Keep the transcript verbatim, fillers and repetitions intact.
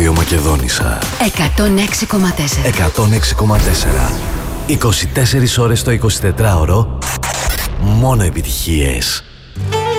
Ράδιο Μακεδόνισσα. εκατόν έξι κόμμα τέσσερα. εκατόν έξι κόμμα τέσσερα. είκοσι τέσσερις ώρες το εικοσιτετράωρο. Μόνο επιτυχίες.